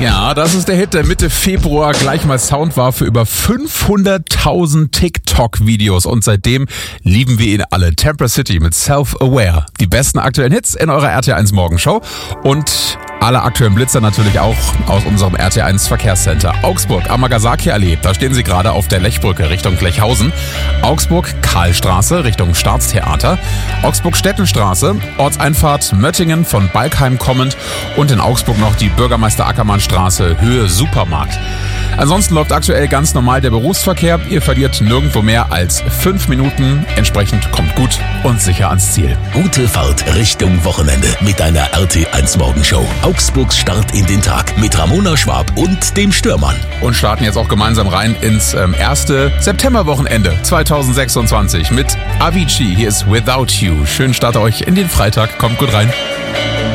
Ja, das ist der Hit, der Mitte Februar gleich mal Sound war für über 500.000 TikTok-Videos und seitdem lieben wir ihn alle. Temper City mit Self-Aware. Die besten aktuellen Hits in eurer RT1 Morgenshow und alle aktuellen Blitzer natürlich auch aus unserem RT1 Verkehrscenter. Augsburg, Amagasaki-Allee, da stehen sie gerade auf der Lechbrücke Richtung Lechhausen. Augsburg, Karlstraße Richtung Staatstheater. Augsburg-Stettenstraße, Ortseinfahrt Möttingen von Balkheim kommend und in Augsburg noch die Bürgermeister-Ackermann-Straße, Höhe Supermarkt. Ansonsten läuft aktuell ganz normal der Berufsverkehr. Ihr verliert nirgendwo mehr als 5 Minuten. Entsprechend kommt gut und sicher ans Ziel. Gute Fahrt Richtung Wochenende mit deiner RT1 Morgenshow. Augsburgs Start in den Tag mit Ramona Schwab und dem Stürmann. Und starten jetzt auch gemeinsam rein ins erste Septemberwochenende 2026 mit Avicii. Hier ist Without You. Schönen Start euch in den Freitag. Kommt gut rein.